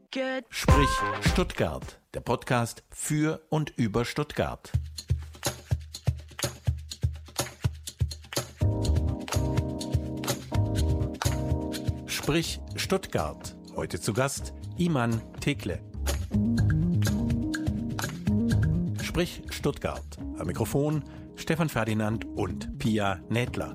Sprich Stuttgart, der Podcast für und über Stuttgart. Sprich Stuttgart. Heute zu Gast Iman Tekle. Sprich Stuttgart. Am Mikrofon Stefan Ferdinand und Pia Nädler.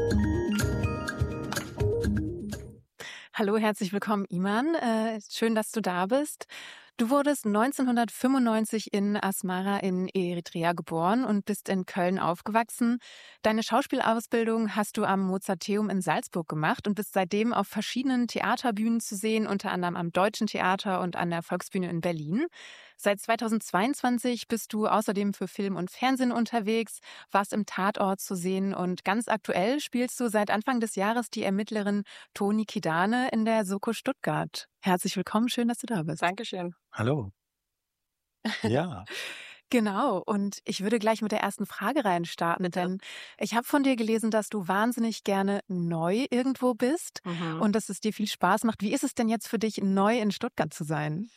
Hallo, herzlich willkommen, Iman. Schön, dass du da bist. Du wurdest 1995 in Asmara in Eritrea geboren und bist in Köln aufgewachsen. Deine Schauspielausbildung hast du am Mozarteum in Salzburg gemacht und bist seitdem auf verschiedenen Theaterbühnen zu sehen, unter anderem am Deutschen Theater und an der Volksbühne in Berlin. Seit 2022 bist du außerdem für Film und Fernsehen unterwegs, warst im Tatort zu sehen und ganz aktuell spielst du seit Anfang des Jahres die Ermittlerin Toni Kidane in der Soko Stuttgart. Herzlich willkommen, schön, dass du da bist. Dankeschön. Hallo. Ja. Genau, und ich würde gleich mit der ersten Frage reinstarten, denn ich habe von dir gelesen, dass du wahnsinnig gerne neu irgendwo bist und dass es dir viel Spaß macht. Wie ist es denn jetzt für dich, neu in Stuttgart zu sein?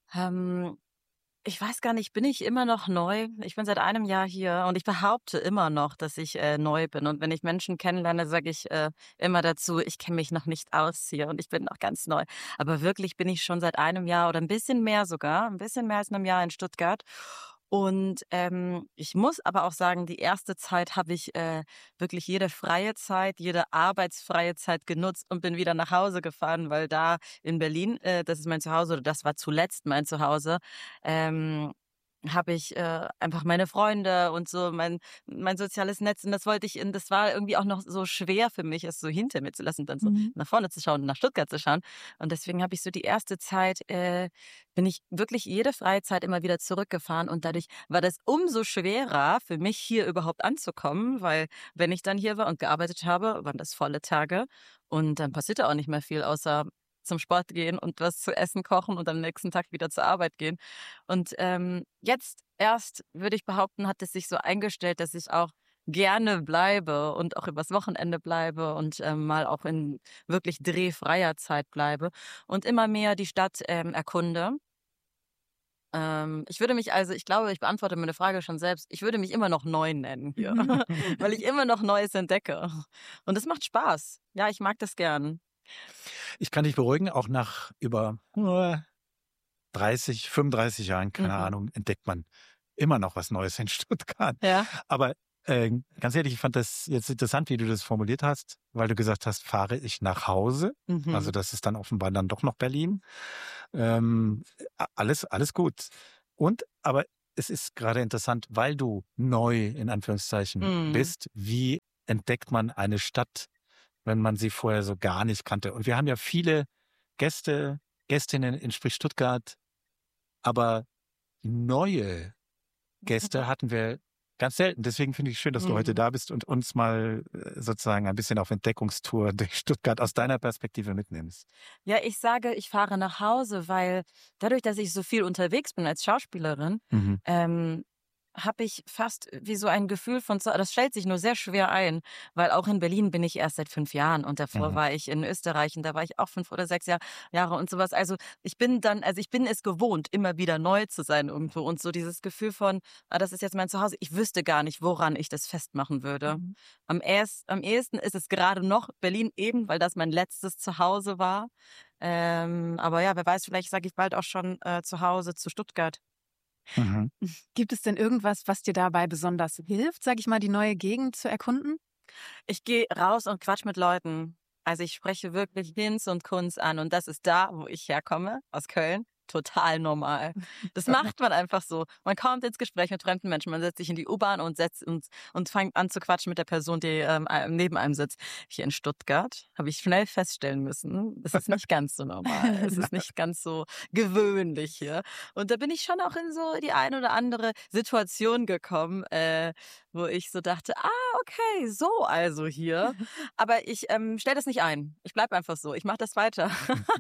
Ich weiß gar nicht, bin ich immer noch neu? Ich bin seit einem Jahr hier und ich behaupte immer noch, dass ich neu bin. Und wenn ich Menschen kennenlerne, sage ich immer dazu, ich kenne mich noch nicht aus hier und ich bin noch ganz neu. Aber wirklich bin ich schon seit einem Jahr oder ein bisschen mehr sogar, ein bisschen mehr als einem Jahr in Stuttgart. Und ich muss aber auch sagen, die erste Zeit habe ich wirklich jede freie Zeit, jede arbeitsfreie Zeit genutzt und bin wieder nach Hause gefahren, weil da in Berlin, das ist mein Zuhause, oder das war zuletzt mein Zuhause, habe ich einfach meine Freunde und so mein soziales Netz, und das wollte ich das war irgendwie auch noch so schwer für mich, es so hinter mir zu lassen, dann so nach vorne zu schauen, nach Stuttgart zu schauen. Und deswegen habe ich so die erste Zeit, bin ich wirklich jede freie Zeit immer wieder zurückgefahren, und dadurch war das umso schwerer für mich, hier überhaupt anzukommen, weil wenn ich dann hier war und gearbeitet habe, waren das volle Tage und dann passierte auch nicht mehr viel, außer zum Sport gehen und was zu essen kochen und am nächsten Tag wieder zur Arbeit gehen. Und jetzt erst, würde ich behaupten, hat es sich so eingestellt, dass ich auch gerne bleibe und auch übers Wochenende bleibe und mal auch in wirklich drehfreier Zeit bleibe und immer mehr die Stadt erkunde. Ich würde mich ich glaube, ich beantworte meine Frage schon selbst. Ich würde mich immer noch neu nennen hier, weil ich immer noch Neues entdecke. Und es macht Spaß. Ja, ich mag das gern. Ich kann dich beruhigen, auch nach über 30, 35 Jahren, keine Ahnung, entdeckt man immer noch was Neues in Stuttgart. Ja. Aber ganz ehrlich, ich fand das jetzt interessant, wie du das formuliert hast, weil du gesagt hast, fahre ich nach Hause. Also das ist dann offenbar dann doch noch Berlin. Alles gut. Aber es ist gerade interessant, weil du neu in Anführungszeichen bist, wie entdeckt man eine Stadt, wenn man sie vorher so gar nicht kannte? Und wir haben ja viele Gästinnen in Sprich Stuttgart, aber neue Gäste hatten wir ganz selten. Deswegen finde ich schön, dass du heute da bist und uns mal sozusagen ein bisschen auf Entdeckungstour durch Stuttgart aus deiner Perspektive mitnimmst. Ja, ich sage, ich fahre nach Hause, weil dadurch, dass ich so viel unterwegs bin als Schauspielerin, habe ich fast wie so ein Gefühl von, das stellt sich nur sehr schwer ein, weil auch in Berlin bin ich erst seit 5 Jahren und davor war ich in Österreich und da war ich auch 5 oder 6 Jahre und sowas. Also ich bin es gewohnt, immer wieder neu zu sein irgendwo, und so dieses Gefühl von, das ist jetzt mein Zuhause. Ich wüsste gar nicht, woran ich das festmachen würde. Am ehesten ist es gerade noch Berlin, eben, weil das mein letztes Zuhause war. Aber ja, wer weiß, vielleicht sage ich bald auch schon zu Hause zu Stuttgart. Gibt es denn irgendwas, was dir dabei besonders hilft, sag ich mal, die neue Gegend zu erkunden? Ich gehe raus und quatsch mit Leuten. Also ich spreche wirklich Hinz und Kunz an, und das ist da, wo ich herkomme, aus Köln, total normal. Das macht man einfach so. Man kommt ins Gespräch mit fremden Menschen, man setzt sich in die U-Bahn und fängt an zu quatschen mit der Person, die neben einem sitzt. Hier in Stuttgart habe ich schnell feststellen müssen, es ist nicht ganz so normal. Es ist nicht ganz so gewöhnlich hier. Und da bin ich schon auch in so die eine oder andere Situation gekommen, wo ich so dachte, okay, so also hier. Aber ich stelle das nicht ein. Ich bleib einfach so. Ich mache das weiter.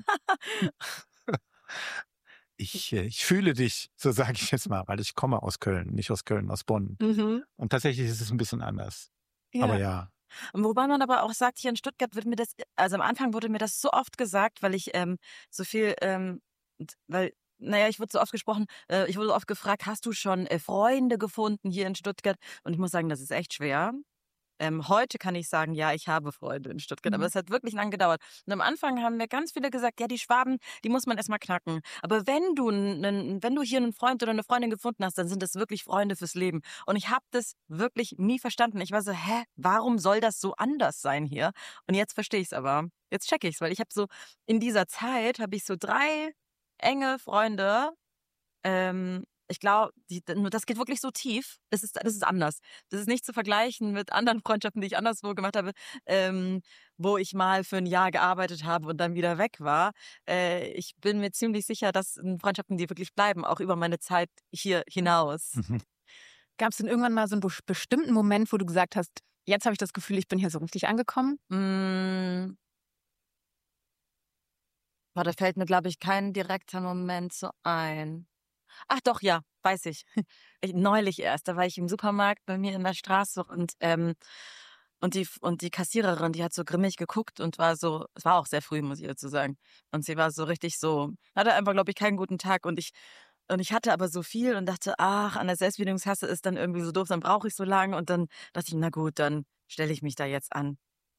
Ich fühle dich, so sage ich jetzt mal, weil ich komme aus Köln, nicht aus Köln, aus Bonn. Und tatsächlich ist es ein bisschen anders. Ja. Aber ja. Wobei man aber auch sagt, hier in Stuttgart wird mir das, also am Anfang wurde mir das so oft gesagt, weil ich so viel weil, naja, ich wurde so oft gefragt, hast du schon Freunde gefunden hier in Stuttgart? Und ich muss sagen, das ist echt schwer. Heute kann ich sagen, ja, ich habe Freunde in Stuttgart, aber es hat wirklich lang gedauert. Und am Anfang haben mir ganz viele gesagt, ja, die Schwaben, die muss man erstmal knacken. Aber wenn du hier einen Freund oder eine Freundin gefunden hast, dann sind das wirklich Freunde fürs Leben. Und ich habe das wirklich nie verstanden. Ich war so, warum soll das so anders sein hier? Und jetzt verstehe ich es aber. Jetzt checke ich es, weil ich habe so, in dieser Zeit habe ich so 3 enge Freunde, ich glaube, das geht wirklich so tief. Das ist anders. Das ist nicht zu vergleichen mit anderen Freundschaften, die ich anderswo gemacht habe, wo ich mal für ein Jahr gearbeitet habe und dann wieder weg war. Ich bin mir ziemlich sicher, das sind Freundschaften, die wirklich bleiben, auch über meine Zeit hier hinaus. Gab es denn irgendwann mal so einen bestimmten Moment, wo du gesagt hast, jetzt habe ich das Gefühl, ich bin hier so richtig angekommen? Da fällt mir, glaube ich, kein direkter Moment so ein. Ach doch, ja, weiß ich. Neulich erst, da war ich im Supermarkt bei mir in der Straße und die Kassiererin, die hat so grimmig geguckt und war so, es war auch sehr früh, muss ich dazu sagen. Und sie war so richtig so, hatte einfach, glaube ich, keinen guten Tag und ich hatte aber so viel und dachte, ach, an der Selbstbedienungskasse ist dann irgendwie so doof, dann brauche ich so lange und dann dachte ich, na gut, dann stelle ich mich da jetzt an.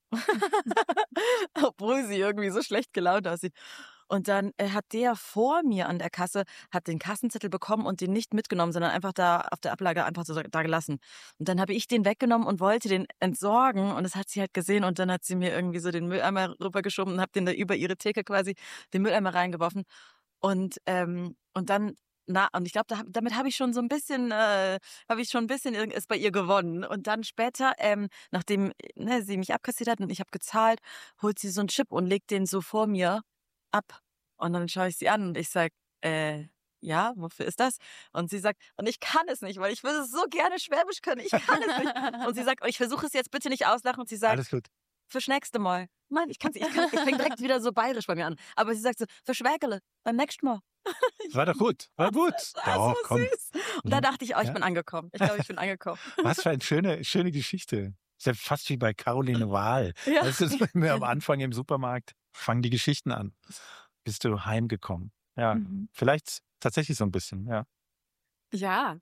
Obwohl sie irgendwie so schlecht gelaunt aussieht. Und dann hat der vor mir an der Kasse hat den Kassenzettel bekommen und den nicht mitgenommen, sondern einfach da auf der Ablage einfach so da gelassen. Und dann habe ich den weggenommen und wollte den entsorgen und das hat sie halt gesehen und dann hat sie mir irgendwie so den Mülleimer rübergeschoben und habe den da über ihre Theke quasi den Mülleimer reingeworfen und dann und ich glaube, damit habe ich schon so ein bisschen, ist bei ihr gewonnen. Und dann später, nachdem sie mich abkassiert hat und ich habe gezahlt, holt sie so einen Chip und legt den so vor mir ab. Und dann schaue ich sie an und ich sage, ja, wofür ist das? Und sie sagt, und ich kann es nicht, weil ich würde es so gerne Schwäbisch können. Ich kann es nicht. Und sie sagt, ich versuche es jetzt bitte nicht auslachen. Und sie sagt, Alles gut. fürs nächste Mal. Nein, ich fängt direkt wieder so bayerisch bei mir an. Aber sie sagt so, für Schwägele, beim nächsten Mal. War doch gut. War gut. So süß. Und da dachte ich, ich bin angekommen. Ich glaube, ich bin angekommen. Was für eine schöne Geschichte. Ist ja fast wie bei Caroline Wahl. Ja. Das ist bei mir am Anfang im Supermarkt. Fangen die Geschichten an. Bist du heimgekommen? Ja, vielleicht tatsächlich so ein bisschen, ja. Ja.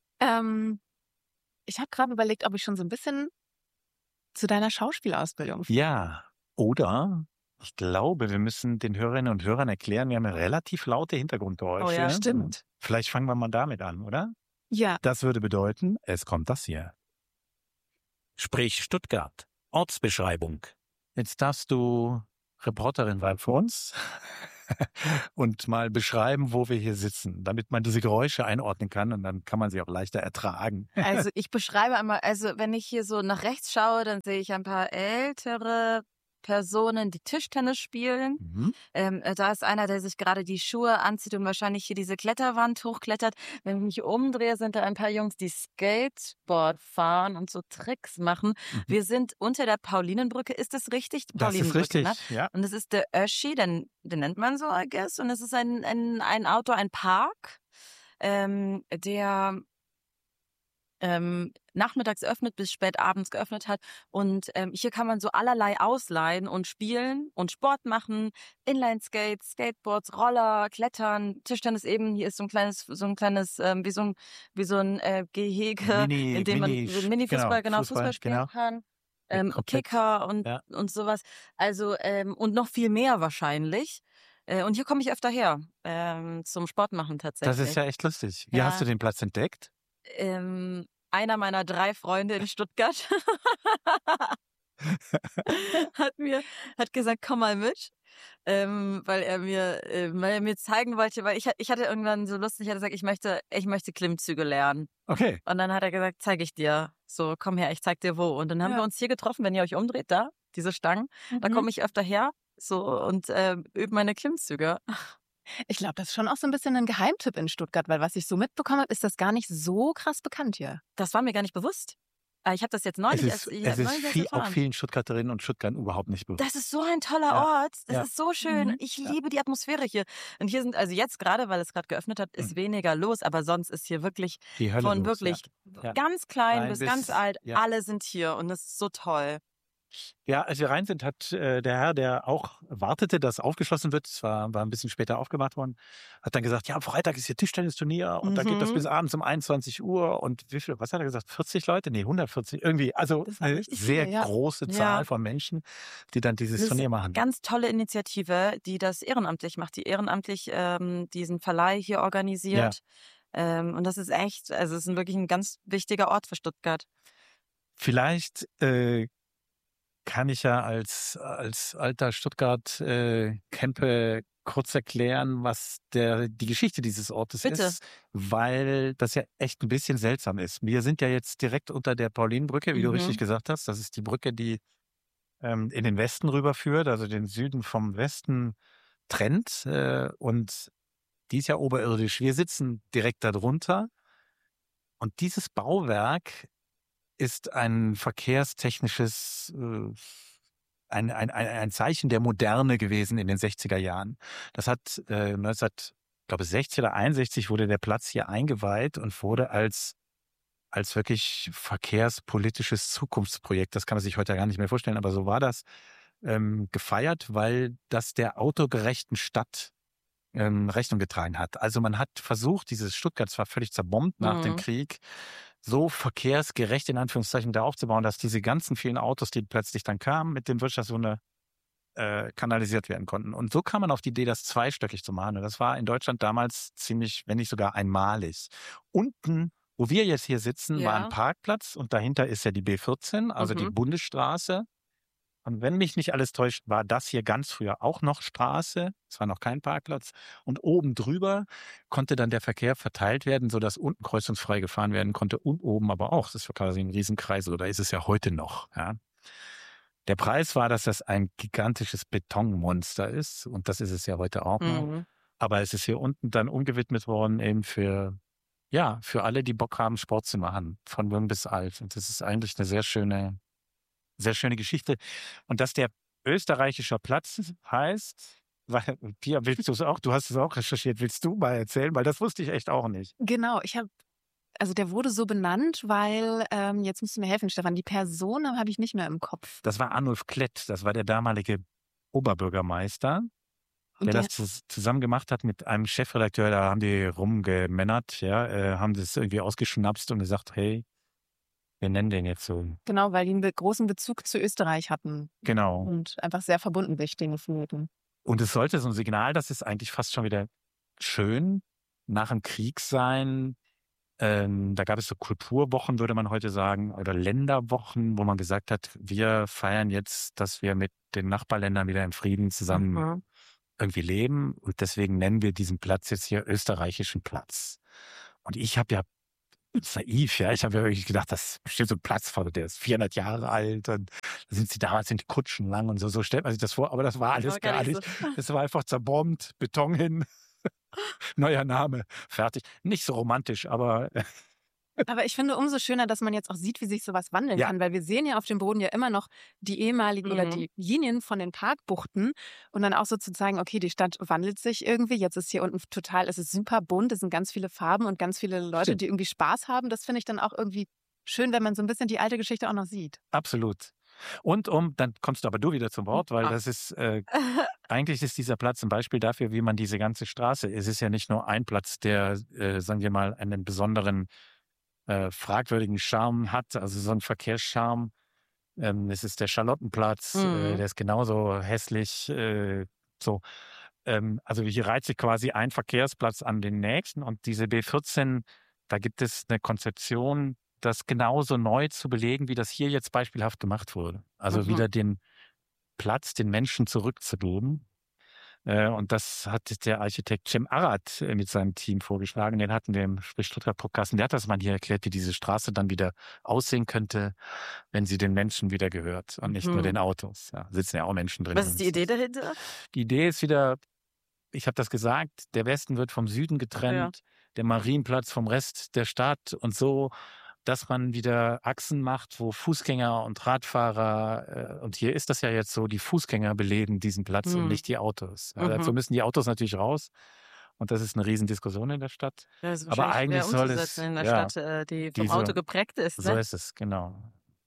Ich habe gerade überlegt, ob ich schon so ein bisschen zu deiner Schauspielausbildung. Ja, oder ich glaube, wir müssen den Hörerinnen und Hörern erklären, wir haben ja relativ laute Hintergrundgeräusche. Oh ja, stimmt. Vielleicht fangen wir mal damit an, oder? Ja. Das würde bedeuten, es kommt das hier. Sprich Stuttgart. Ortsbeschreibung. Jetzt darfst du Reporterin sein für uns und mal beschreiben, wo wir hier sitzen, damit man diese Geräusche einordnen kann und dann kann man sie auch leichter ertragen. Also ich beschreibe einmal, also wenn ich hier so nach rechts schaue, dann sehe ich ein paar ältere Personen, die Tischtennis spielen. Da ist einer, der sich gerade die Schuhe anzieht und wahrscheinlich hier diese Kletterwand hochklettert. Wenn ich mich umdrehe, sind da ein paar Jungs, die Skateboard fahren und so Tricks machen. Wir sind unter der Paulinenbrücke. Ist das richtig? Das ist richtig, ne? ja. Und es ist der Öschi, den nennt man so, I guess. Und es ist ein Outdoor, ein Park, der nachmittags öffnet, bis spät abends geöffnet hat. Und hier kann man so allerlei ausleihen und spielen und Sport machen. Inline-Skates, Skateboards, Roller, Klettern, Tischtennis eben. Hier ist so ein kleines, wie so ein Gehege, in dem man so Mini-Fußball, Fußball spielen kann. Kicker und sowas. Also, und noch viel mehr wahrscheinlich. Und hier komme ich öfter her, zum Sport machen tatsächlich. Das ist ja echt lustig. Wie hast du den Platz entdeckt? Einer meiner 3 Freunde in Stuttgart hat gesagt, komm mal mit, weil er mir zeigen wollte, weil ich hatte irgendwann so Lust, ich hatte gesagt, ich möchte Klimmzüge lernen. Okay. Und dann hat er gesagt, zeige ich dir. So, komm her, ich zeig dir wo. Und dann haben wir uns hier getroffen, wenn ihr euch umdreht, da, diese Stangen, da komme ich öfter her, so, und übe meine Klimmzüge. Ich glaube, das ist schon auch so ein bisschen ein Geheimtipp in Stuttgart, weil was ich so mitbekommen habe, ist das gar nicht so krass bekannt hier. Das war mir gar nicht bewusst. Ich habe das jetzt neulich Es ist auch vielen Stuttgarterinnen und Stuttgartern überhaupt nicht bewusst. Das ist so ein toller Ort. Das ist so schön. Ich liebe die Atmosphäre hier. Und hier sind, also jetzt gerade, weil es gerade geöffnet hat, ist weniger los. Aber sonst ist hier wirklich die Hölle von los, wirklich ganz klein bis ganz alt. Alle sind hier und das ist so toll. Ja, als wir rein sind, hat der Herr, der auch wartete, dass aufgeschlossen wird, es war ein bisschen später aufgemacht worden, hat dann gesagt, ja, am Freitag ist hier Tischtennisturnier und dann geht das bis abends um 21 Uhr und wie viel, was hat er gesagt, 40 Leute? Nee, 140, irgendwie, also Das war eine richtig sehr viel, ja. große Ja. Zahl von Menschen, die dann dieses Das ist Turnier eine machen. ganz tolle Initiative, die das ehrenamtlich macht, die ehrenamtlich diesen Verleih hier Ja, organisiert. Und das ist echt, also es ist wirklich ein ganz wichtiger Ort für Stuttgart. vielleicht kann ich ja als alter Stuttgart-Campe kurz erklären, was die Geschichte dieses Ortes Bitte. ist, weil das ja echt ein bisschen seltsam ist. Wir sind ja jetzt direkt unter der Paulinenbrücke, wie du richtig gesagt hast. Das ist die Brücke, die in den Westen rüberführt, also den Süden vom Westen trennt. Und die ist ja oberirdisch. Wir sitzen direkt darunter. Und dieses Bauwerk ist ein verkehrstechnisches, ein Zeichen der Moderne gewesen in den 60er Jahren. Das hat 1960 oder 61 wurde der Platz hier eingeweiht und wurde als wirklich verkehrspolitisches Zukunftsprojekt, das kann man sich heute ja gar nicht mehr vorstellen, aber so war das, gefeiert, weil das der autogerechten Stadt Rechnung getragen hat. Also man hat versucht, dieses Stuttgart zwar völlig zerbombt nach dem Krieg, so verkehrsgerecht in Anführungszeichen wieder aufzubauen, dass diese ganzen vielen Autos, die plötzlich dann kamen, mit dem Wirtschaftswunder kanalisiert werden konnten. Und so kam man auf die Idee, das zweistöckig zu machen. Und das war in Deutschland damals ziemlich, wenn nicht sogar einmalig. Unten, wo wir jetzt hier sitzen, war ein Ja. Parkplatz und dahinter ist ja die B14, also die Bundesstraße. Und wenn mich nicht alles täuscht, war das hier ganz früher auch noch Straße. Es war noch kein Parkplatz. Und oben drüber konnte dann der Verkehr verteilt werden, sodass unten kreuzungsfrei gefahren werden konnte und oben aber auch. Das war quasi ein Riesenkreis, oder ist es ja heute noch. Ja. Der Preis war, dass das ein gigantisches Betonmonster ist. Und das ist es ja heute auch noch. Aber es ist hier unten dann umgewidmet worden eben für alle, die Bock haben, Sport zu machen. Von jung bis alt. Und das ist eigentlich eine sehr schöne Geschichte. Und dass der österreichischer Platz heißt, weil, Pia, willst du es auch? Du hast es auch recherchiert. Willst du mal erzählen? Weil das wusste ich echt auch nicht. Genau, also der wurde so benannt, weil, jetzt musst du mir helfen, Stefan, die Person habe ich nicht mehr im Kopf. Das war Arnulf Klett. Das war der damalige Oberbürgermeister, Und der das zusammen gemacht hat mit einem Chefredakteur. Da haben die rumgemännert, ja, haben das irgendwie ausgeschnapst und gesagt, hey, wir nennen den jetzt so. Genau, weil die einen großen Bezug zu Österreich hatten. Genau. Und einfach sehr verbunden sich denen fühlten. Und es sollte so ein Signal, das ist eigentlich fast schon wieder schön, nach dem Krieg sein. Da gab es so Kulturwochen, würde man heute sagen, oder Länderwochen, wo man gesagt hat, wir feiern jetzt, dass wir mit den Nachbarländern wieder in Frieden zusammen irgendwie leben. Und deswegen nennen wir diesen Platz jetzt hier österreichischen Platz. Und ich habe ja, naiv, ja, ich habe ja wirklich gedacht, das ist bestimmt so ein Platz, der ist 400 Jahre alt und da sind die Kutschen lang und so stellt man sich das vor, aber das war alles gar nicht. Es war einfach zerbombt, Beton hin, neuer Name, fertig. Nicht so romantisch, aber Aber ich finde umso schöner, dass man jetzt auch sieht, wie sich sowas wandeln kann, weil wir sehen ja auf dem Boden ja immer noch die ehemaligen oder die Linien von den Parkbuchten und dann auch so zu zeigen, okay, die Stadt wandelt sich irgendwie. Jetzt ist hier unten es ist super bunt, es sind ganz viele Farben und ganz viele Leute, die irgendwie Spaß haben. Das finde ich dann auch irgendwie schön, wenn man so ein bisschen die alte Geschichte auch noch sieht. Absolut. Und dann kommst du aber wieder zum Wort, weil das ist, eigentlich ist dieser Platz ein Beispiel dafür, wie man diese ganze Straße, es ist ja nicht nur ein Platz, der, sagen wir mal, einen besonderen fragwürdigen Charme hat, also so einen Verkehrscharme. Es ist der Charlottenplatz, der ist genauso hässlich. Also hier reiht sich quasi ein Verkehrsplatz an den nächsten und diese B14, da gibt es eine Konzeption, das genauso neu zu belegen, wie das hier jetzt beispielhaft gemacht wurde. Also wieder den Platz den Menschen zurückzugeben. Und das hat der Architekt Cem Arad mit seinem Team vorgeschlagen. Den hatten wir im Sprich-Stuttgart-Podcast. Der hat das mal hier erklärt, wie diese Straße dann wieder aussehen könnte, wenn sie den Menschen wieder gehört und nicht nur den Autos. Ja, sitzen ja auch Menschen drin. Was ist die Idee dahinter? Die Idee ist wieder, ich habe das gesagt, der Westen wird vom Süden getrennt, der Marienplatz vom Rest der Stadt und so, dass man wieder Achsen macht, wo Fußgänger und Radfahrer, und hier ist das ja jetzt so, die Fußgänger beleben diesen Platz und nicht die Autos. Ja, dazu müssen die Autos natürlich raus. Und das ist eine Riesendiskussion in der Stadt. Ja, ist Aber eigentlich soll es in der Stadt, die vom Auto geprägt ist. Ne? So ist es, genau. Ja.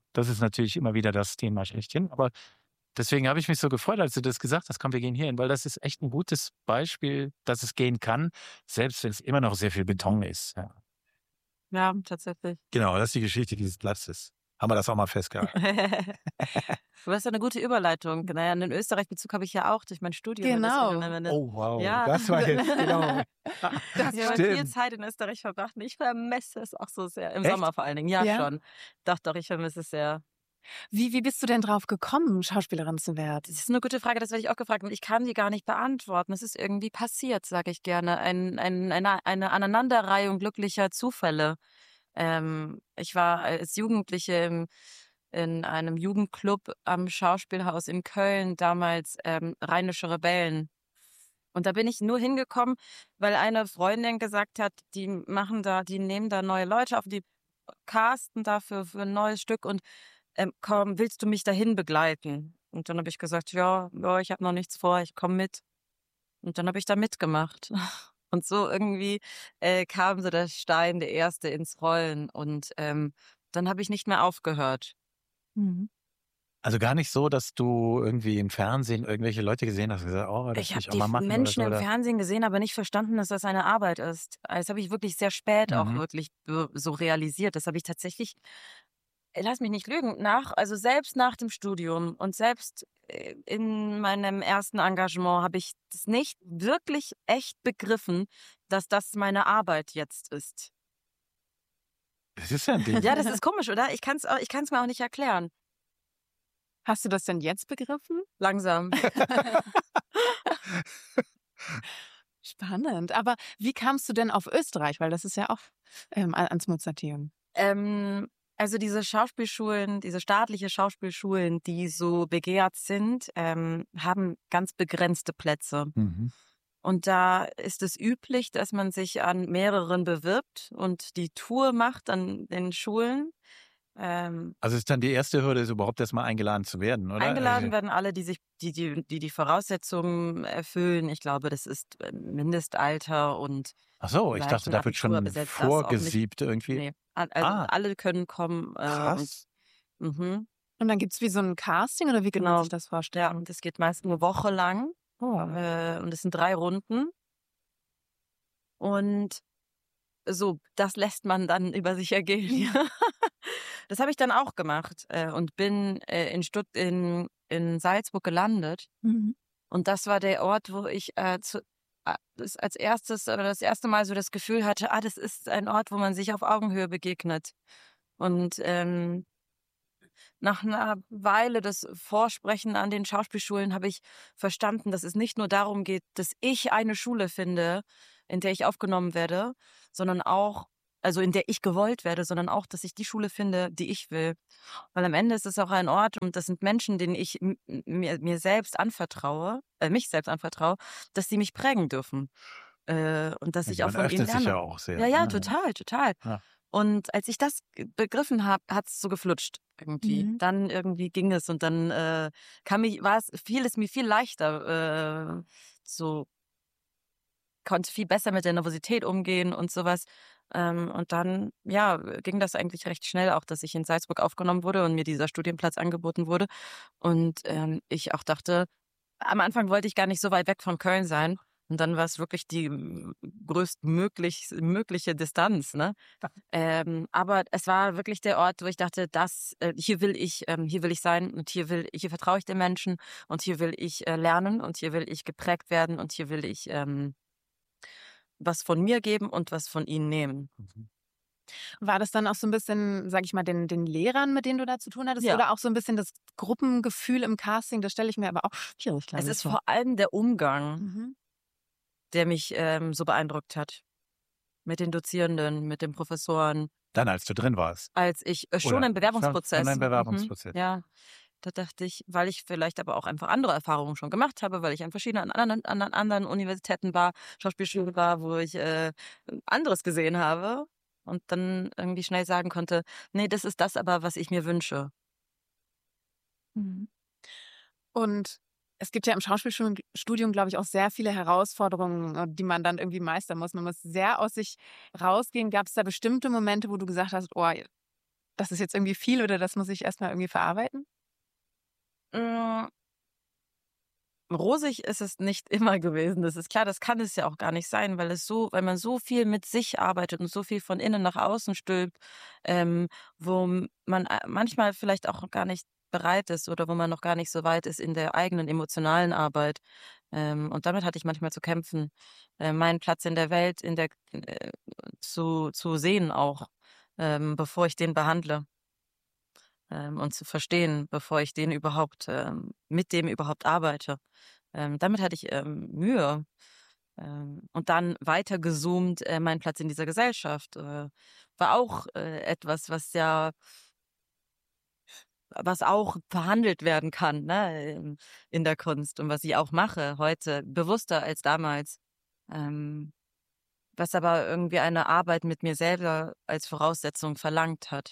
Das ist natürlich immer wieder das Thema schlechthin. Aber deswegen habe ich mich so gefreut, als du das gesagt hast, komm, wir gehen hier hin, weil das ist echt ein gutes Beispiel, dass es gehen kann, selbst wenn es immer noch sehr viel Beton ist. Ja. Ja, tatsächlich. Genau, das ist die Geschichte dieses Platzes. Haben wir das auch mal festgehalten. Du hast ja eine gute Überleitung. Naja, einen Österreich-Bezug habe ich ja auch durch mein Studium. Genau. Oh, wow. Ja. Das war jetzt, genau. Ich habe viel Zeit in Österreich verbracht und ich vermisse es auch so sehr. Im Echt? Sommer vor allen Dingen. Ja, Ja? schon. Doch, ich vermisse es sehr. Wie bist du denn drauf gekommen, Schauspielerin zu werden? Das ist eine gute Frage, das werde ich auch gefragt und ich kann die gar nicht beantworten. Es ist irgendwie passiert, sage ich gerne. Eine Aneinanderreihung glücklicher Zufälle. Ich war als Jugendliche in einem Jugendclub am Schauspielhaus in Köln, damals Rheinische Rebellen. Und da bin ich nur hingekommen, weil eine Freundin gesagt hat, die nehmen da neue Leute auf, die casten dafür für ein neues Stück und komm, willst du mich dahin begleiten? Und dann habe ich gesagt, ja, ich habe noch nichts vor, ich komme mit. Und dann habe ich da mitgemacht. Und so irgendwie kam so der Stein, der erste, ins Rollen. Und dann habe ich nicht mehr aufgehört. Mhm. Also gar nicht so, dass du irgendwie im Fernsehen irgendwelche Leute gesehen hast und gesagt, oh, das Ich will habe ich auch die mal machen. Menschen oder im so, Fernsehen gesehen, aber nicht verstanden, dass das eine Arbeit ist. Das habe ich wirklich sehr spät auch wirklich so realisiert. Das habe ich tatsächlich, lass mich nicht lügen, also selbst nach dem Studium und selbst in meinem ersten Engagement habe ich das nicht wirklich echt begriffen, dass das meine Arbeit jetzt ist. Das ist ja ein Ding. Ja, das ist komisch, oder? Ich kann's mir auch nicht erklären. Hast du das denn jetzt begriffen? Langsam. Spannend. Aber wie kamst du denn auf Österreich? Weil das ist ja auch ans Mozarteum. Also diese Schauspielschulen, diese staatliche Schauspielschulen, die so begehrt sind, haben ganz begrenzte Plätze. Mhm. Und da ist es üblich, dass man sich an mehreren bewirbt und die Tour macht an den Schulen. Also ist dann die erste Hürde, ist überhaupt erstmal eingeladen zu werden, oder? Eingeladen werden alle, die Voraussetzungen erfüllen. Ich glaube, das ist Mindestalter und Ach so, ich vielleicht dachte, ein da wird Abitur schon besetzt, das auch nicht. vorgesiebt irgendwie. Nee, also alle können kommen. Krass. Und dann gibt es wie so ein Casting oder wie kann man genau, sich das ja, vorstellen? und das geht meist eine Woche lang. Oh. Und es sind 3 Runden. Und so, das lässt man dann über sich ergehen. Das habe ich dann auch gemacht und bin in Salzburg gelandet. Mhm. Und das war der Ort, wo ich das als erstes oder das erste Mal so das Gefühl hatte, das ist ein Ort, wo man sich auf Augenhöhe begegnet. Und nach einer Weile des Vorsprechen an den Schauspielschulen habe ich verstanden, dass es nicht nur darum geht, dass ich eine Schule finde, in der ich aufgenommen werde, sondern auch, also in der ich gewollt werde, sondern auch, dass ich die Schule finde, die ich will. Weil am Ende ist es auch ein Ort und das sind Menschen, denen ich mir selbst anvertraue, mich selbst anvertraue, dass sie mich prägen dürfen. Und dass ich auch Man von ihnen öffnet sich lerne. ja auch sehr. Ja, ne? total. Ja. Und als ich das begriffen habe, hat es so geflutscht irgendwie. Mhm. Dann irgendwie ging es und dann fiel es mir viel leichter, konnte viel besser mit der Nervosität umgehen und sowas. Und dann, ja, ging das eigentlich recht schnell auch, dass ich in Salzburg aufgenommen wurde und mir dieser Studienplatz angeboten wurde. Und ich auch dachte, am Anfang wollte ich gar nicht so weit weg von Köln sein. Und dann war es wirklich die größtmögliche Distanz, ne? Aber es war wirklich der Ort, wo ich dachte, hier will ich sein und hier vertraue ich den Menschen und hier will ich lernen und hier will ich geprägt werden und hier will ich was von mir geben und was von ihnen nehmen. War das dann auch so ein bisschen, sag ich mal, den Lehrern, mit denen du da zu tun hattest? Ja. Oder auch so ein bisschen das Gruppengefühl im Casting? Das stelle ich mir aber auch schwierig, glaube Es ich, ist vor. vor allem der Umgang, Mhm. der mich so beeindruckt hat. Mit den Dozierenden, mit den Professoren. Dann, als du drin warst. Als ich schon Oder im Bewerbungsprozess. Schon im Bewerbungsprozess. Ja, da dachte ich, weil ich vielleicht aber auch einfach andere Erfahrungen schon gemacht habe, weil ich an verschiedenen anderen Universitäten war, Schauspielschulen war, wo ich anderes gesehen habe und dann irgendwie schnell sagen konnte, nee, das ist das aber, was ich mir wünsche. Mhm. Und es gibt ja im Schauspielstudium, glaube ich, auch sehr viele Herausforderungen, die man dann irgendwie meistern muss. Man muss sehr aus sich rausgehen. Gab es da bestimmte Momente, wo du gesagt hast, oh, das ist jetzt irgendwie viel oder das muss ich erstmal irgendwie verarbeiten? Mm, Rosig ist es nicht immer gewesen. Das ist klar, das kann es ja auch gar nicht sein, weil man so viel mit sich arbeitet und so viel von innen nach außen stülpt, ähm, wo man manchmal vielleicht auch gar nicht bereit ist oder wo man noch gar nicht so weit ist in der eigenen emotionalen Arbeit. Und damit hatte ich manchmal zu kämpfen, meinen Platz in der Welt zu sehen auch, bevor ich den behandle, und zu verstehen, bevor ich mit dem überhaupt arbeite. Damit hatte ich Mühe. Und dann weiter gezoomt, mein Platz in dieser Gesellschaft war auch etwas, was auch verhandelt werden kann, ne, in der Kunst und was ich auch mache heute, bewusster als damals. Ähm, Was aber irgendwie eine Arbeit mit mir selber als Voraussetzung verlangt hat.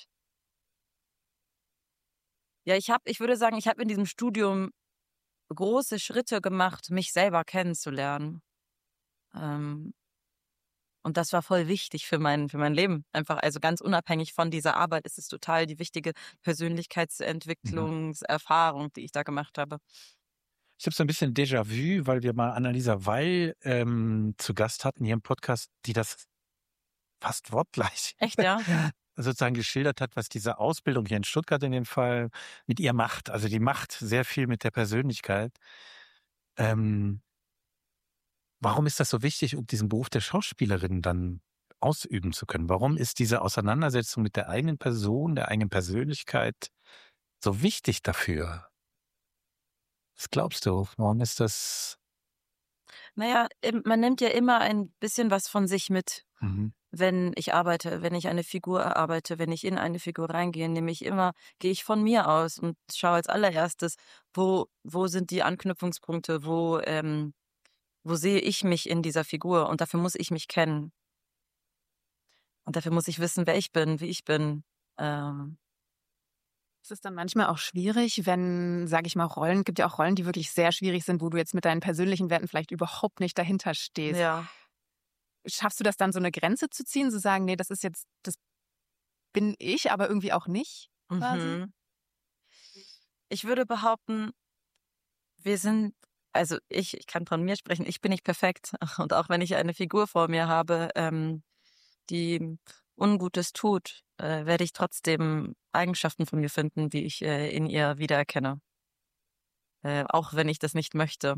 Ja, ich würde sagen, ich habe in diesem Studium große Schritte gemacht, mich selber kennenzulernen. Ähm, und das war voll wichtig für mein Leben. Einfach, also ganz unabhängig von dieser Arbeit ist es total die wichtige Mhm. Persönlichkeitsentwicklungserfahrung, die ich da gemacht habe. Ich habe so ein bisschen Déjà-vu, weil wir mal Annalisa Weil zu Gast hatten hier im Podcast, die das fast wortgleich Echt, ja? sozusagen geschildert hat, was diese Ausbildung hier in Stuttgart in dem Fall mit ihr macht. Also die macht sehr viel mit der Persönlichkeit. Ähm, Warum ist das so wichtig, um diesen Beruf der Schauspielerin dann ausüben zu können? Warum ist diese Auseinandersetzung mit der eigenen Person, der eigenen Persönlichkeit so wichtig dafür? Was glaubst du? Warum ist das? Naja, man nimmt ja immer ein bisschen was von sich mit. Mhm. Wenn ich arbeite, wenn ich eine Figur erarbeite, wenn ich in eine Figur reingehe, gehe ich von mir aus und schaue als allererstes, wo sind die Anknüpfungspunkte, wo sehe ich mich in dieser Figur? Und dafür muss ich mich kennen. Und dafür muss ich wissen, wer ich bin, wie ich bin. Ähm, Ist es dann manchmal auch schwierig, wenn, sage ich mal, Rollen, gibt ja auch Rollen, die wirklich sehr schwierig sind, wo du jetzt mit deinen persönlichen Werten vielleicht überhaupt nicht dahinter stehst. ja. Schaffst du das dann, so eine Grenze zu ziehen, zu sagen, nee, das bin ich, aber irgendwie auch nicht, quasi? Mhm. Ich würde behaupten, wir sind, ich kann von mir sprechen, ich bin nicht perfekt. Und auch wenn ich eine Figur vor mir habe, die Ungutes tut, werde ich trotzdem Eigenschaften von mir finden, die ich in ihr wiedererkenne. Auch wenn ich das nicht möchte,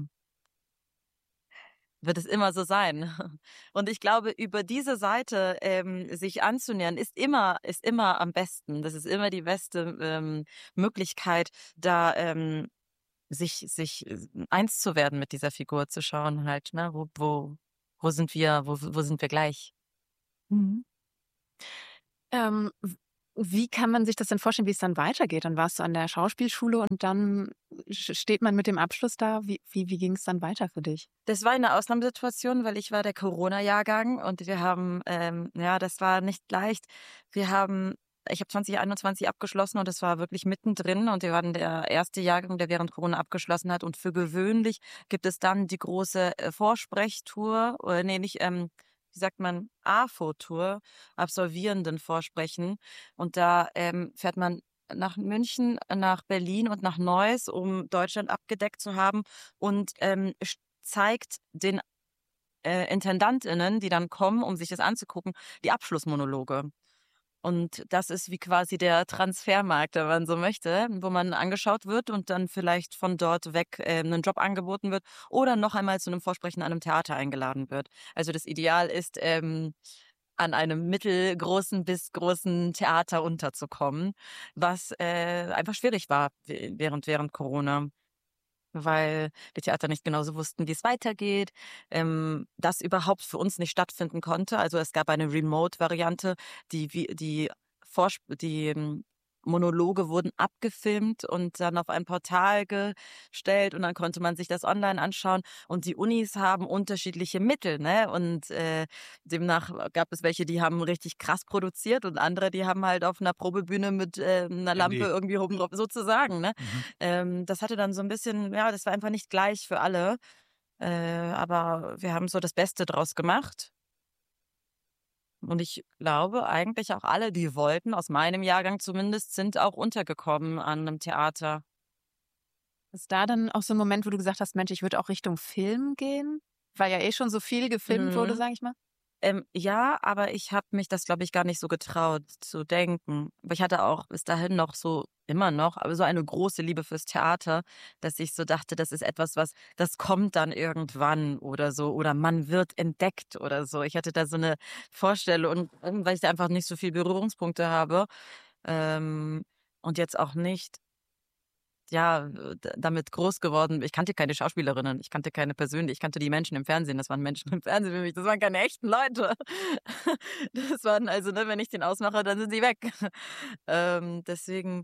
wird es immer so sein. Und ich glaube, über diese Seite sich anzunähern, ist immer am besten. Das ist immer die beste Möglichkeit, da sich eins zu werden mit dieser Figur, zu schauen halt, ne, wo sind wir, wo sind wir gleich? Mhm. W Wie kann man sich das denn vorstellen, wie es dann weitergeht? Dann warst du an der Schauspielschule und dann steht man mit dem Abschluss da. Wie ging es dann weiter für dich? Das war eine Ausnahmesituation, weil ich war der Corona-Jahrgang und wir haben, ja, das war nicht leicht. Ich habe 2021 abgeschlossen und es war wirklich mittendrin und wir waren der erste Jahrgang, der während Corona abgeschlossen hat. Und für gewöhnlich gibt es dann die große Vorsprechtour, oder nee, nicht, wie sagt man, AFO-Tour, Absolvierenden vorsprechen. Und da fährt man nach München, nach Berlin und nach Neuss, um Deutschland abgedeckt zu haben und zeigt den IntendantInnen, die dann kommen, um sich das anzugucken, die Abschlussmonologe. Und das ist wie quasi der Transfermarkt, wenn man so möchte, wo man angeschaut wird und dann vielleicht von dort weg 'nen Job angeboten wird oder noch einmal zu einem Vorsprechen an einem Theater eingeladen wird. Also, das Ideal ist, an einem mittelgroßen bis großen Theater unterzukommen, was einfach schwierig war während Corona, weil die Theater nicht genau so wussten, wie es weitergeht, das überhaupt für uns nicht stattfinden konnte. Also, es gab eine Remote-Variante, die Monologe wurden abgefilmt und dann auf ein Portal gestellt und dann konnte man sich das online anschauen. Und die Unis haben unterschiedliche Mittel, ne? Und demnach gab es welche, die haben richtig krass produziert und andere, die haben halt auf einer Probebühne mit 'ner Lampe Handy. irgendwie oben drauf sozusagen, ne? Mhm. Das hatte dann so ein bisschen, ja, das war einfach nicht gleich für alle, aber wir haben so das Beste draus gemacht. Und ich glaube eigentlich auch alle, die wollten, aus meinem Jahrgang zumindest, sind auch untergekommen an einem Theater. Ist da dann auch so ein Moment, wo du gesagt hast, Mensch, ich würde auch Richtung Film gehen? Weil ja schon so viel gefilmt wurde, Mhm. sage ich mal. Ja, aber ich habe mich das, glaube ich, gar nicht so getraut zu denken. Aber ich hatte auch bis dahin noch so, immer noch, aber so eine große Liebe fürs Theater, dass ich so dachte, das ist etwas, das kommt dann irgendwann oder so, oder man wird entdeckt oder so. Ich hatte da so eine Vorstellung, weil ich da einfach nicht so viel Berührungspunkte habe, ähm, und jetzt auch nicht, ja, damit groß geworden. Ich kannte keine Schauspielerinnen, ich kannte keine persönlich, ich kannte die Menschen im Fernsehen, das waren Menschen im Fernsehen für mich, das waren keine echten Leute. Das waren also, ne, wenn ich den ausmache, dann sind sie weg. Deswegen,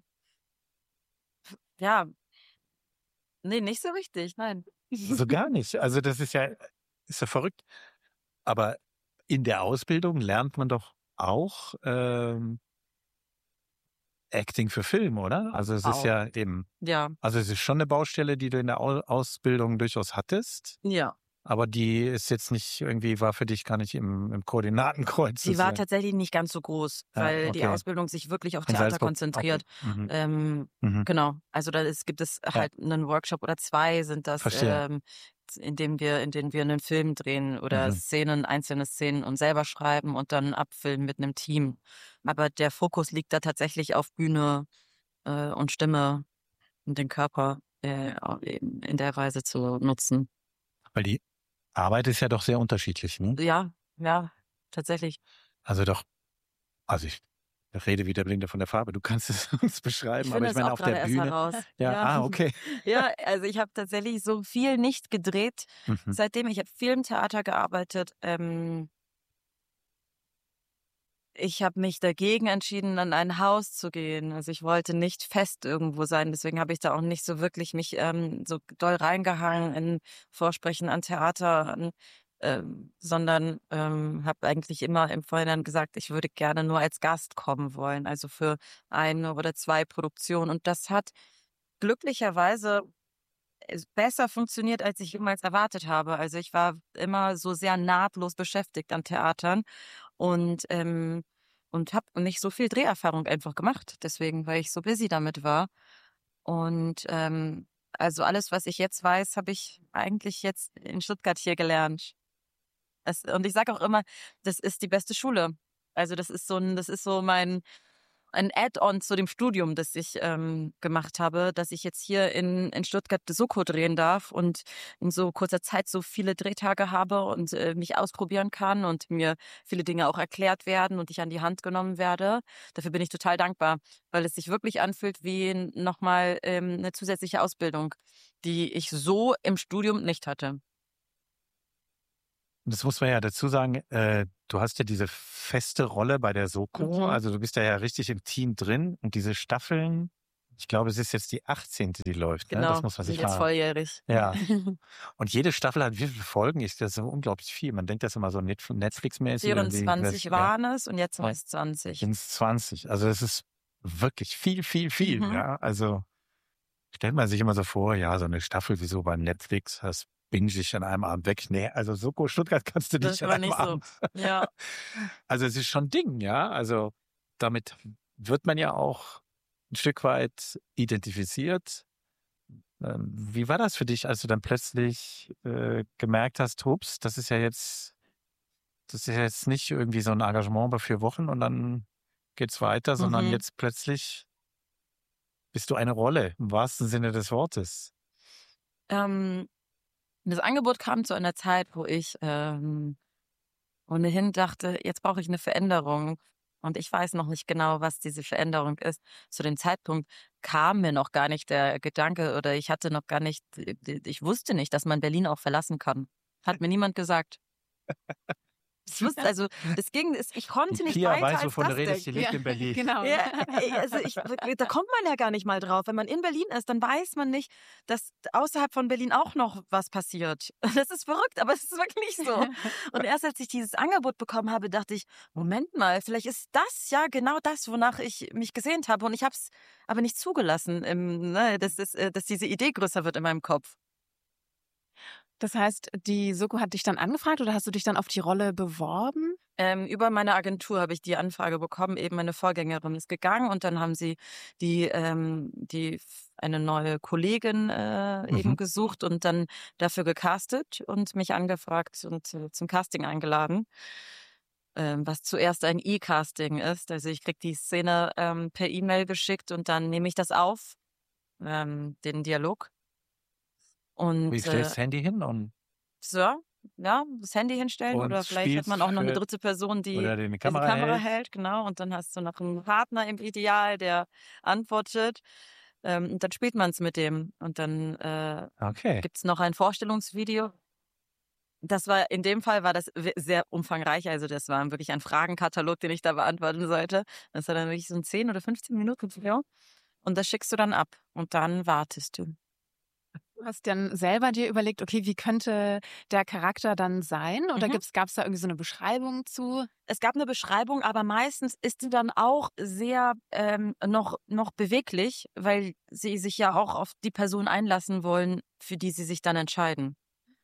ja, ne, nicht so richtig, nein. So gar nicht. Also das ist ja verrückt. Aber in der Ausbildung lernt man doch auch Acting für Film, oder? Also es ist Auch. ja eben, Ja, also es ist schon eine Baustelle, die du in der Ausbildung durchaus hattest, ja. aber die ist jetzt nicht irgendwie, war für dich gar nicht im Koordinatenkreuz Die war sozusagen. tatsächlich nicht ganz so groß, Ja, weil die okay. Ausbildung sich wirklich auf In Theater Salzburg. konzentriert. Okay. Mhm. Genau, also gibt es Ja, halt einen Workshop oder 2 sind das, verstehe. in denen wir einen Film drehen oder Mhm. einzelne Szenen und selber schreiben und dann abfilmen mit einem Team. Aber der Fokus liegt da tatsächlich auf Bühne, und Stimme und den Körper, in der Weise zu nutzen. Weil die Arbeit ist ja doch sehr unterschiedlich, ne? Ja, ja, tatsächlich. Also doch, also ich rede wie der Blinde von der Farbe. Du kannst es uns Ich beschreiben, aber finde ich es meine auch auf der gerade erst Bühne. heraus. Ja, Ja. okay. Ja, also ich habe tatsächlich so viel nicht gedreht, Mhm. seitdem. Ich habe viel im Theater gearbeitet. Ich habe mich dagegen entschieden, an ein Haus zu gehen. Also ich wollte nicht fest irgendwo sein. Deswegen habe ich da auch nicht so wirklich mich so doll reingehangen in Vorsprechen an Theater, sondern habe eigentlich immer im Vorhinein gesagt, ich würde gerne nur als Gast kommen wollen, also für 1 oder 2 Produktionen. Und das hat glücklicherweise besser funktioniert, als ich jemals erwartet habe. Also ich war immer so sehr nahtlos beschäftigt an Theatern und habe nicht so viel Dreherfahrung einfach gemacht. Deswegen, weil ich so busy damit war. Und also alles, was ich jetzt weiß, habe ich eigentlich jetzt in Stuttgart hier gelernt. Und ich sage auch immer, das ist die beste Schule. Also das ist so ein Add-on zu dem Studium, das ich gemacht habe, dass ich jetzt hier in Stuttgart Soko drehen darf und in so kurzer Zeit so viele Drehtage habe und mich ausprobieren kann und mir viele Dinge auch erklärt werden und ich an die Hand genommen werde. Dafür bin ich total dankbar, weil es sich wirklich anfühlt wie nochmal eine zusätzliche Ausbildung, die ich so im Studium nicht hatte. Und das muss man ja dazu sagen, du hast ja diese feste Rolle bei der Soko, Mhm. also du bist ja richtig im Team drin und diese Staffeln, ich glaube, es ist jetzt die 18., die läuft, ne? Das Genau, muss man sind sich jetzt mal, volljährig. ja. Und jede Staffel hat wie viele Folgen? Das ist so unglaublich viel. Man denkt das immer so Netflix-mäßig oder wie, 24 ja, waren es und jetzt sind ja, es 20. ins 20. Also es ist wirklich viel, viel, viel, Mhm. ja. Also stellt man sich immer so vor, ja, so eine Staffel wie so bei Netflix, das binge ich an einem Abend weg. Nee, also Soko Stuttgart kannst du Das nicht ist an aber einem nicht so. Abend. Ja. Also es ist schon ein Ding, ja. Also damit wird man ja auch ein Stück weit identifiziert. Wie war das für dich, als du dann plötzlich gemerkt hast, hups, das ist ja jetzt nicht irgendwie so ein Engagement für Wochen und dann geht's weiter, sondern Mhm. jetzt plötzlich bist du eine Rolle, im wahrsten Sinne des Wortes. Ähm, Das Angebot kam zu einer Zeit, wo ich ohnehin dachte, jetzt brauche ich eine Veränderung. Und ich weiß noch nicht genau, was diese Veränderung ist. Zu dem Zeitpunkt kam mir noch gar nicht der Gedanke oder ich hatte noch gar nicht, ich wusste nicht, dass man Berlin auch verlassen kann. Hat mir niemand gesagt. Ich Die konnte nicht Pia weiter weiß, als wovon du das redest, die denken. lebt in Berlin. Genau. Ja, also da kommt man ja gar nicht mal drauf. Wenn man in Berlin ist, dann weiß man nicht, dass außerhalb von Berlin auch noch was passiert. Das ist verrückt, aber es ist wirklich so. Und erst als ich dieses Angebot bekommen habe, dachte ich, Moment mal, vielleicht ist das ja genau das, wonach ich mich gesehnt habe. Und ich habe es aber nicht zugelassen, dass diese Idee größer wird in meinem Kopf. Das heißt, die Soko hat dich dann angefragt oder hast du dich dann auf die Rolle beworben? Über meine Agentur habe ich die Anfrage bekommen, eben meine Vorgängerin ist gegangen und dann haben sie eine neue Kollegin eben gesucht und dann dafür gecastet und mich angefragt und zum Casting eingeladen, was zuerst ein E-Casting ist. Also ich kriege die Szene per E-Mail geschickt und dann nehme ich das auf, den Dialog. Und Wie stellst du das Handy hin und so, ja, das Handy hinstellen Und oder vielleicht hat man auch noch eine dritte Person, die oder die die Kamera Kamera hält? hält, genau. Und dann hast du noch einen Partner im Ideal, der antwortet. Und dann spielt man es mit dem. Und dann Okay. gibt's noch ein Vorstellungsvideo. In dem Fall war das sehr umfangreich. Also das war wirklich ein Fragenkatalog, den ich da beantworten sollte. Das war dann wirklich so ein 10 oder 15 Minuten Video. Und das schickst du dann ab. Und dann wartest du. Du hast dann selber dir überlegt, okay, wie könnte der Charakter dann sein? Oder gab es da irgendwie so eine Beschreibung zu? Es gab eine Beschreibung, aber meistens ist sie dann auch sehr noch beweglich, weil sie sich ja auch auf die Person einlassen wollen, für die sie sich dann entscheiden.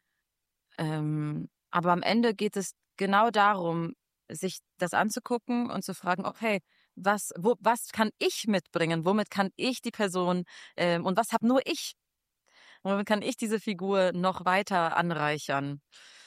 Aber am Ende geht es genau darum, sich das anzugucken und zu fragen, okay, was kann ich mitbringen? Womit kann ich die Person und was habe nur ich? Womit kann ich diese Figur noch weiter anreichern?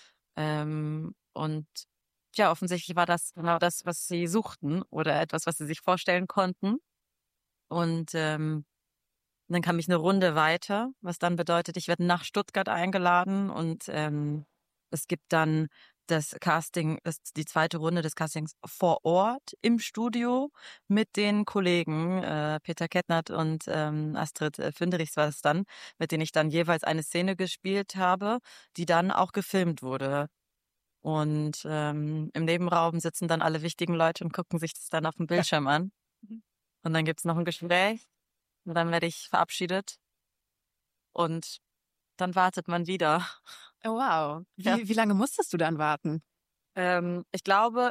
Und ja, offensichtlich war das genau das, was sie suchten oder etwas, was sie sich vorstellen konnten. Und dann kam ich eine Runde weiter, was dann bedeutet, ich werde nach Stuttgart eingeladen und es gibt dann das Casting, die zweite Runde des Castings vor Ort im Studio mit den Kollegen Peter Kettnert und Astrid Fünderichs war es dann, mit denen ich dann jeweils eine Szene gespielt habe, die dann auch gefilmt wurde. Und im Nebenraum sitzen dann alle wichtigen Leute und gucken sich das dann auf dem Bildschirm an. Und dann gibt's noch ein Gespräch und dann werde ich verabschiedet und dann wartet man wieder. Oh, wow. Ja. Wie lange musstest du dann warten? Ich glaube,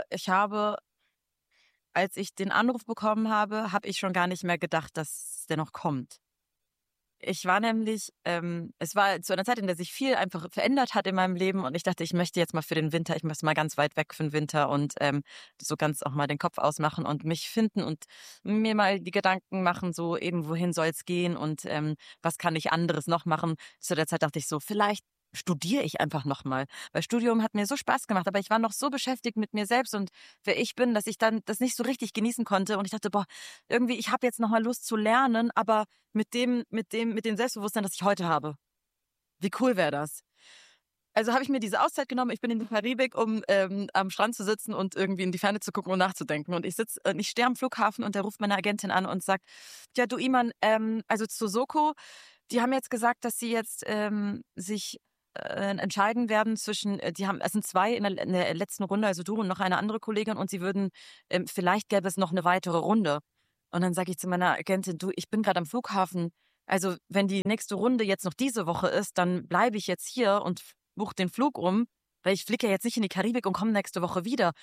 als ich den Anruf bekommen habe, habe ich schon gar nicht mehr gedacht, dass der noch kommt. Ich war nämlich, es war zu einer Zeit, in der sich viel einfach verändert hat in meinem Leben und ich dachte, ich möchte jetzt mal für den Winter, ich möchte mal ganz weit weg für den Winter und so ganz auch mal den Kopf ausmachen und mich finden und mir mal die Gedanken machen, so eben, wohin soll es gehen und was kann ich anderes noch machen. Zu der Zeit dachte ich so, vielleicht studiere ich einfach nochmal. Weil Studium hat mir so Spaß gemacht, aber ich war noch so beschäftigt mit mir selbst und wer ich bin, dass ich dann das nicht so richtig genießen konnte und ich dachte, boah, irgendwie, ich habe jetzt nochmal Lust zu lernen, aber mit dem Selbstbewusstsein, das ich heute habe. Wie cool wäre das? Also habe ich mir diese Auszeit genommen. Ich bin in die Karibik, um am Strand zu sitzen und irgendwie in die Ferne zu gucken und nachzudenken. Und ich stehe am Flughafen und da ruft meine Agentin an und sagt, ja du Iman, also zu Soko, die haben jetzt gesagt, dass sie jetzt sich entscheiden werden zwischen, es sind zwei in der letzten Runde, also du und noch eine andere Kollegin und sie würden, vielleicht gäbe es noch eine weitere Runde. Und dann sage ich zu meiner Agentin, du, ich bin gerade am Flughafen. Also wenn die nächste Runde jetzt noch diese Woche ist, dann bleibe ich jetzt hier und buche den Flug um, weil ich fliege ja jetzt nicht in die Karibik und komme nächste Woche wieder.